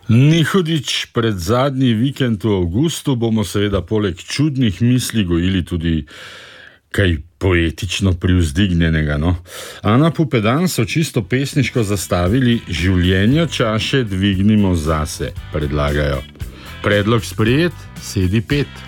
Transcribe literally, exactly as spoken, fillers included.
Nihudič, pred zadnji vikend v avgustu bomo seveda poleg čudnih misli gojili tudi kaj poetično privzdignjenega, no. Ana Pupedan so čisto pesniško zastavili življenja čaše dvignimo zase, predlagajo. Predlog sprejet, sedi pet.